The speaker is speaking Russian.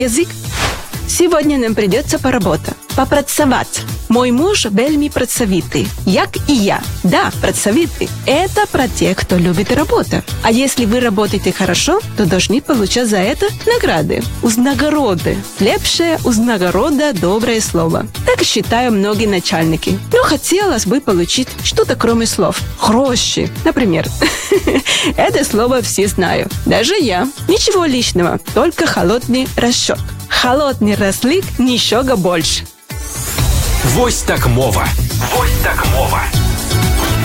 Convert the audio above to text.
язык. Сегодня нам придется поработать, попрацевать. Мой муж вельми працовитый, як и я. Да, працовитый. Это про тех, кто любит работу. А если вы работаете хорошо, то должны получать за это награды. Узнагороды. Лепшее узнагорода доброе слово. Так считают многие начальники. Но хотелось бы получить что-то кроме слов. Гроши, например. Это слово все знают. Даже я. Ничего личного, только холодный расчет. Холодный розлік, нічого більше. Вось так мова. Вось так мова.